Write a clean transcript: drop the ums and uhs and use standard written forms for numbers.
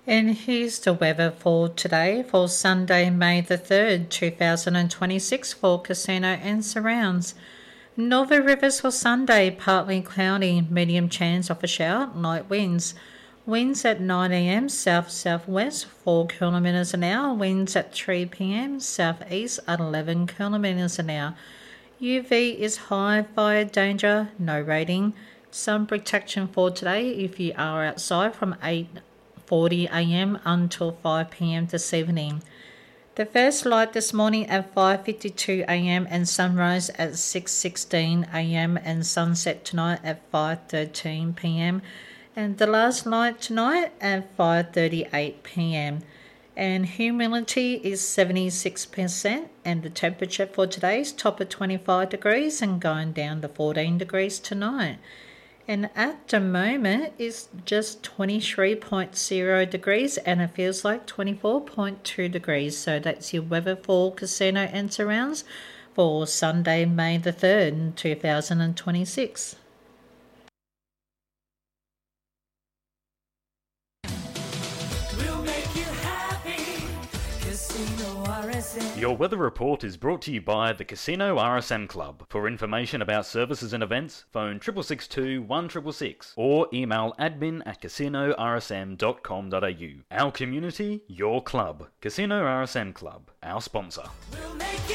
And here's the weather for today, for Sunday, May the 3rd, 2026, for Casino and surrounds. Northern Rivers for Sunday, partly cloudy, medium chance of a shower, light winds. Winds at 9 a.m. south-southwest 4 km an hour. Winds at 3 p.m. southeast at 11 km an hour. UV is high, fire danger, no rating. Sun protection for today if you are outside from 8:40 a.m. until 5 p.m. this evening. The first light this morning at 5:52 a.m. and sunrise at 6:16 a.m. and sunset tonight at 5:13 p.m. and the last light tonight at 5:38 p.m. And humidity is 76% and the temperature for today is top of 25 degrees and going down to 14 degrees tonight. And at the moment, it's just 23.0 degrees and it feels like 24.2 degrees. So that's your weather for Casino and surrounds for Sunday, May the 3rd, 2026. Your weather report is brought to you by the Casino RSM Club. For information about services and events, phone 6662 1666 or email admin@casinorsm.com.au. Our community, your club. Casino RSM Club, our sponsor.